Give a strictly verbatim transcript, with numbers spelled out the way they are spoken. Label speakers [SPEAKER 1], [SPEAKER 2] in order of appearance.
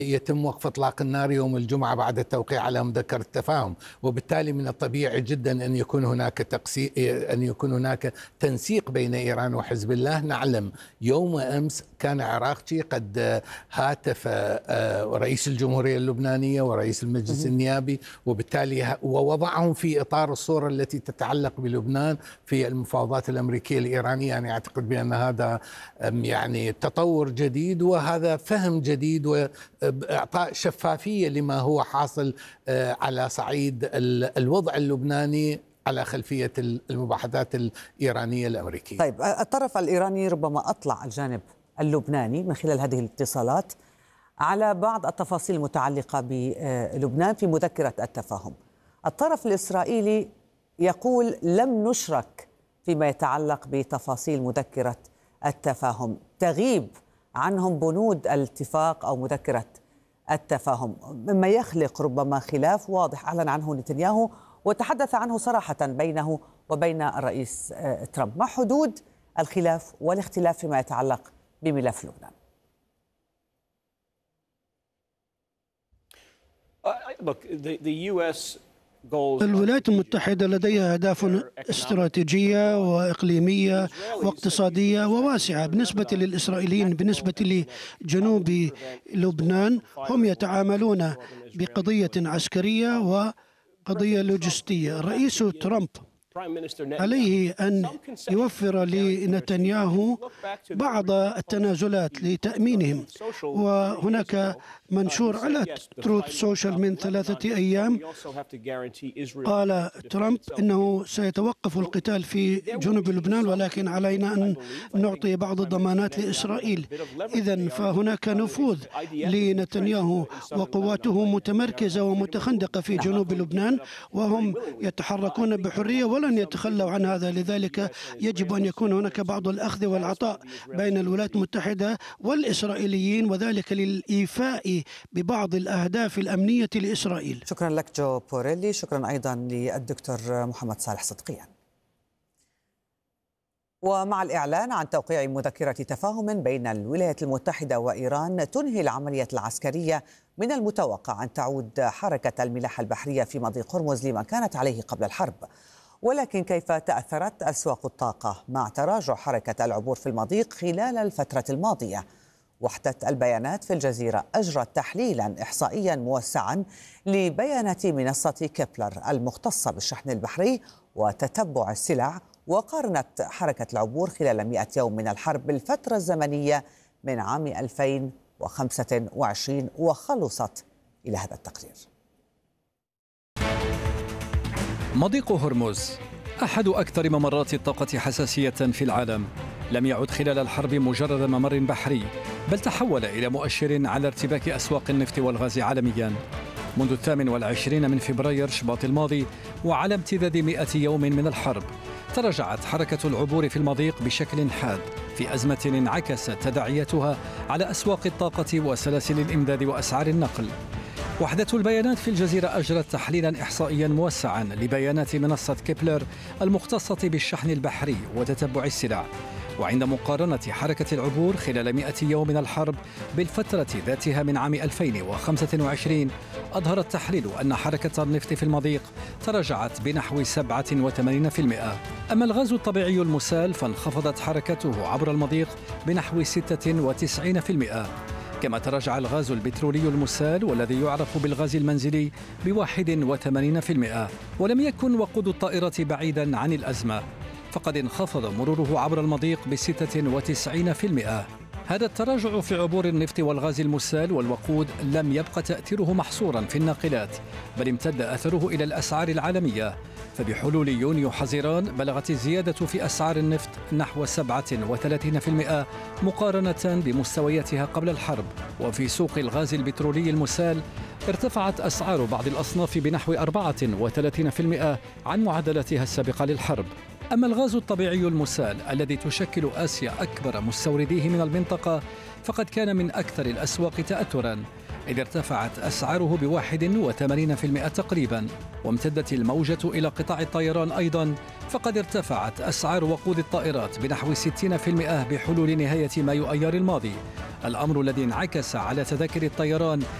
[SPEAKER 1] يتم وقف إطلاق النار يوم الجمعة بعد التوقيع على مذكرة التفاهم، وبالتالي من الطبيعي جدا أن يكون هناك تقسي... أن يكون هناك تنسيق بين إيران وحزب الله. نعلم يوم أمس كان عراقجي قد هاتف رئيس الجمهورية اللبنانية ورئيس المجلس النيابي، وبالتالي ووضعهم في إطار الصورة التي تتعلق بلبنان في المفاوضات الأمريكية الإيرانية. يعني أعتقد بأن هذا يعني تطور جديد، وهذا فهم جديد و إعطاء شفافية لما هو حاصل على صعيد الوضع اللبناني على خلفية المباحثات الإيرانية الأمركية.
[SPEAKER 2] طيب، الطرف الإيراني ربما أطلع الجانب اللبناني من خلال هذه الاتصالات على بعض التفاصيل المتعلقة بلبنان في مذكرة التفاهم. الطرف الإسرائيلي يقول لم نشرك فيما يتعلق بتفاصيل مذكرة التفاهم، تغيب عنهم بنود الاتفاق أو مذكرة التفاهم، مما يخلق ربما خلاف واضح أعلن عنه نتنياهو وتحدث عنه صراحة بينه وبين الرئيس ترامب. ما حدود الخلاف والاختلاف فيما يتعلق بملف لبنان؟
[SPEAKER 3] الولايات المتحدة لديها أهداف استراتيجية وإقليمية واقتصادية وواسعة. بالنسبة للإسرائيليين، بالنسبة لجنوب لبنان، هم يتعاملون بقضية عسكرية وقضية لوجستية. الرئيس ترامب عليه أن يوفر لنتنياهو بعض التنازلات لتأمينهم، وهناك منشور على تروث سوشيال من ثلاثة أيام قال ترامب إنه سيتوقف القتال في جنوب لبنان، ولكن علينا أن نعطي بعض الضمانات لإسرائيل. إذن فهناك نفوذ لنتنياهو وقواته متمركزة ومتخندقة في جنوب لبنان، وهم يتحركون بحرية ولن يتخلوا عن هذا. لذلك يجب أن يكون هناك بعض الأخذ والعطاء بين الولايات المتحدة والإسرائيليين، وذلك للإيفاء ببعض الأهداف الأمنية لإسرائيل.
[SPEAKER 2] شكرا لك جو بوريلي، شكرا أيضا للدكتور محمد صالح صدقيان. ومع الإعلان عن توقيع مذكرة تفاهم بين الولايات المتحدة وإيران تنهي العملية العسكرية، من المتوقع أن تعود حركة الملاحة البحرية في مضيق هرمز لما كانت عليه قبل الحرب. ولكن كيف تأثرت أسواق الطاقة مع تراجع حركة العبور في المضيق خلال الفترة الماضية؟ وحدة البيانات في الجزيرة أجرت تحليلا إحصائيا موسعا لبيانات منصة كيبلر المختصة بالشحن البحري وتتبع السلع، وقارنت حركة العبور خلال مئة يوم من الحرب بالفترة الزمنية من عام ألفين وخمسة وعشرين، وخلصت إلى هذا التقرير.
[SPEAKER 4] مضيق هرمز أحد أكثر ممرات الطاقة حساسية في العالم. لم يعد خلال الحرب مجرد ممر بحري، بل تحول إلى مؤشر على ارتباك أسواق النفط والغاز عالميا. منذ الثامن والعشرين من فبراير شباط الماضي، وعلى امتداد مئة يوم من الحرب، تراجعت حركة العبور في المضيق بشكل حاد في أزمة انعكست تداعياتها على أسواق الطاقة وسلاسل الإمداد وأسعار النقل. وحدة البيانات في الجزيرة أجرت تحليلا إحصائيا موسعا لبيانات منصة كيبلر المختصة بالشحن البحري وتتبع السلع. وعند مقارنة حركة العبور خلال مئة يوم من الحرب بالفترة ذاتها من عام ألفين وخمسة وعشرين، أظهر التحليل أن حركة النفط في المضيق تراجعت بنحو سبعة وثمانين بالمئة. أما الغاز الطبيعي المسال فانخفضت حركته عبر المضيق بنحو ستة وتسعين بالمئة. كما تراجع الغاز البترولي المسال والذي يعرف بالغاز المنزلي بواحد وثمانين بالمئة. ولم يكن وقود الطائرة بعيدا عن الأزمة، فقد انخفض مروره عبر المضيق بستة وتسعين بالمئة. هذا التراجع في عبور النفط والغاز المسال والوقود لم يبقى تأثيره محصورا في الناقلات، بل امتد أثره إلى الأسعار العالمية. فبحلول يونيو حزيران بلغت الزيادة في أسعار النفط نحو سبعة وثلاثين بالمئة مقارنة بمستوياتها قبل الحرب. وفي سوق الغاز البترولي المسال ارتفعت أسعار بعض الأصناف بنحو أربعة وثلاثين بالمئة عن معدلاتها السابقة للحرب. أما الغاز الطبيعي المسال الذي تشكل آسيا أكبر مستورديه من المنطقة، فقد كان من أكثر الأسواق تأثرا، إذ ارتفعت أسعاره بواحد وثمانين بالمئة تقريبا. وامتدت الموجة إلى قطاع الطيران أيضا، فقد ارتفعت أسعار وقود الطائرات بنحو ستين بالمئة بحلول نهاية مايو أيار الماضي، الأمر الذي انعكس على تذاكر الطيران